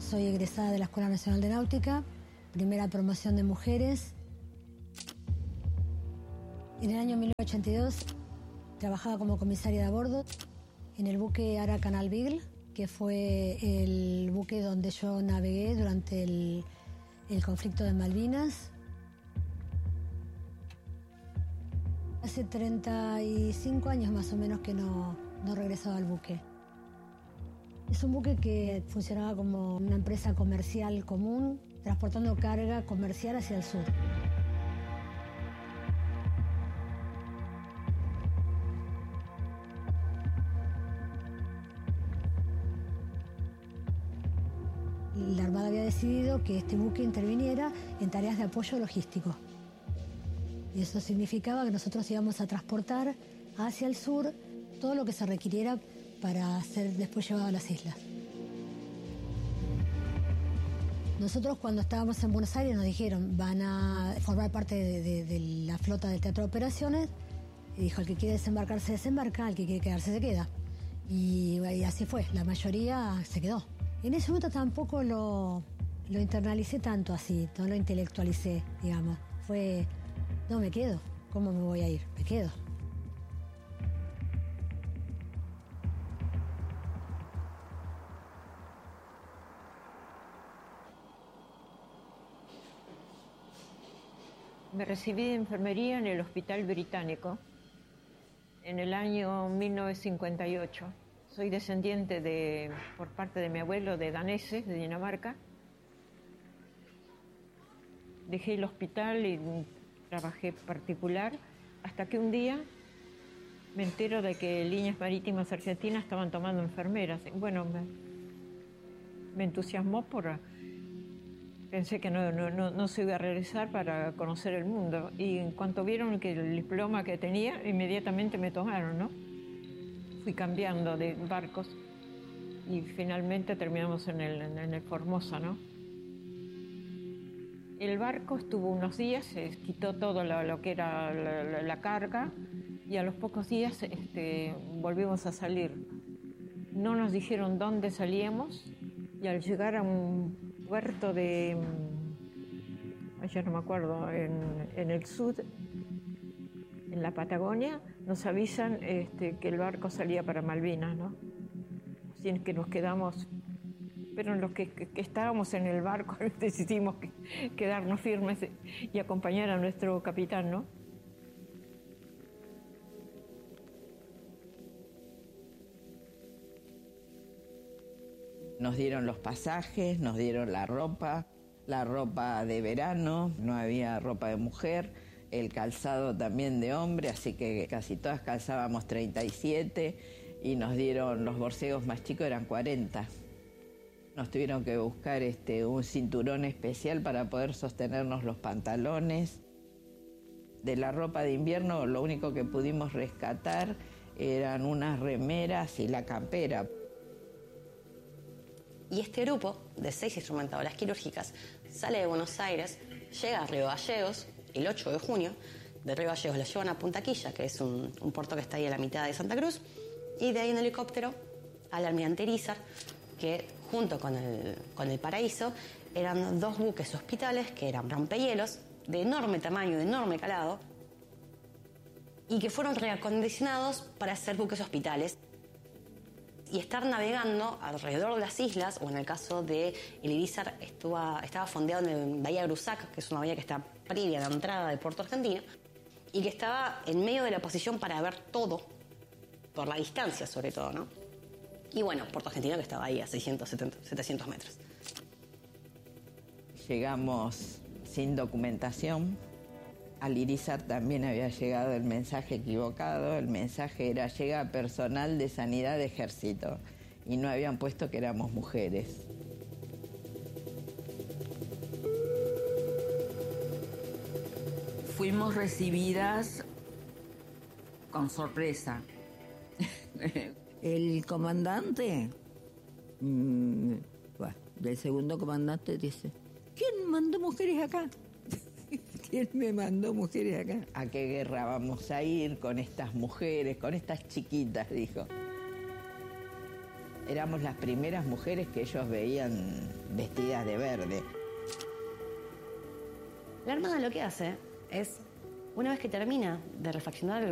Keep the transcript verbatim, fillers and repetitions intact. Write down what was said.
soy egresada de la Escuela Nacional de Náutica, primera promoción de mujeres. En el año mil novecientos ochenta y dos trabajaba como comisaria de a bordo en el buque Ara Canal Beagle, que fue el buque donde yo navegué durante el, el conflicto de Malvinas. Hace treinta y cinco años más o menos que no, no regresaba al buque. Es un buque que funcionaba como una empresa comercial común, transportando carga comercial hacia el sur. La Armada había decidido que este buque interviniera en tareas de apoyo logístico. Y eso significaba que nosotros íbamos a transportar hacia el sur todo lo que se requiriera para ser después llevado a las islas. Nosotros cuando estábamos en Buenos Aires nos dijeron, van a formar parte de, de, de la flota del Teatro de Operaciones. Y dijo, el que quiere desembarcarse, desembarca, el que quiere quedarse, se queda. Y, y así fue, la mayoría se quedó. En ese momento tampoco lo, lo internalicé tanto así, no lo intelectualicé, digamos. Fue, no, me quedo, ¿cómo me voy a ir? Me quedo. Me recibí de enfermería en el Hospital Británico en el año mil novecientos cincuenta y ocho. Soy descendiente de, por parte de mi abuelo, de daneses, de Dinamarca. Dejé el hospital y trabajé particular hasta que un día me entero de que Líneas Marítimas Argentinas estaban tomando enfermeras. Bueno, me, me entusiasmó por... Pensé que no, no, no, no se iba a regresar para conocer el mundo. Y en cuanto vieron que el diploma que tenía, inmediatamente me tomaron, ¿no? Fui cambiando de barcos y finalmente terminamos en el, en el Formosa, ¿no? El barco estuvo unos días, se quitó todo lo, lo que era la, la, la carga y a los pocos días este, volvimos a salir. No nos dijeron dónde salíamos y al llegar a un puerto de, ya no me acuerdo, en, en el sur, en la Patagonia, nos avisan este, que el barco salía para Malvinas, ¿no? Así que nos quedamos, pero los que, que, que estábamos en el barco decidimos que, quedarnos firmes y acompañar a nuestro capitán, ¿no? Nos dieron los pasajes, nos dieron la ropa, la ropa de verano, no había ropa de mujer, el calzado también de hombre, así que casi todas calzábamos treinta y siete y nos dieron los borcegos más chicos, eran cuarenta. Nos tuvieron que buscar este, un cinturón especial para poder sostenernos los pantalones. De la ropa de invierno lo único que pudimos rescatar eran unas remeras y la campera. Y este grupo de seis instrumentadoras quirúrgicas sale de Buenos Aires, llega a Río Gallegos el ocho de junio. De Río Gallegos la llevan a Punta Quilla, que es un, un puerto que está ahí a la mitad de Santa Cruz, y de ahí en helicóptero al Almirante Irizar, que junto con el, con el Paraíso eran dos buques hospitales que eran rompehielos de enorme tamaño, de enorme calado, y que fueron reacondicionados para ser buques hospitales y estar navegando alrededor de las islas, o en el caso de el Irizar estuvo, estaba fondeado en Bahía Grusac, que es una bahía que está previa a la entrada del puerto argentino, y que estaba en medio de la posición para ver todo, por la distancia sobre todo, ¿no? Y bueno, Puerto Argentino que estaba ahí a seiscientos, setecientos metros. Llegamos sin documentación. Al Irizar también había llegado el mensaje equivocado. El mensaje era: llega personal de sanidad de ejército. Y no habían puesto que éramos mujeres. Fuimos recibidas con sorpresa. El comandante mmm, bueno, del segundo comandante dice: ¿quién mandó mujeres acá? ¿Quién me mandó mujeres acá? ¿A qué guerra vamos a ir con estas mujeres, con estas chiquitas? Dijo. Éramos las primeras mujeres que ellos veían vestidas de verde. La Armada lo que hace es, una vez que termina de refaccionar